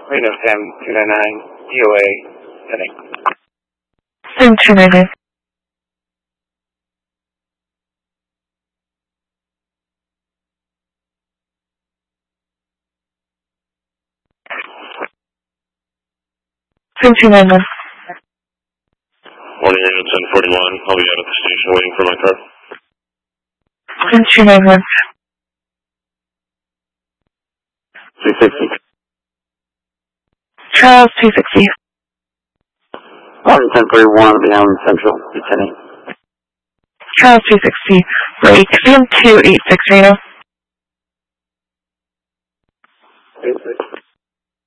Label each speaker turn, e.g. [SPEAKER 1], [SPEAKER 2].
[SPEAKER 1] Reno Sam 299, DOA, heading.
[SPEAKER 2] Sam 299. Sam 299.
[SPEAKER 3] Morning, Reno 1041. I'll be out at the station waiting for my car.
[SPEAKER 2] Sam 299.
[SPEAKER 1] 260.
[SPEAKER 2] Charles 260.
[SPEAKER 1] Morning 1041, I'll be out in Central, Lieutenant.
[SPEAKER 2] Charles 260. Break. Sam 286, Reno.
[SPEAKER 1] 86.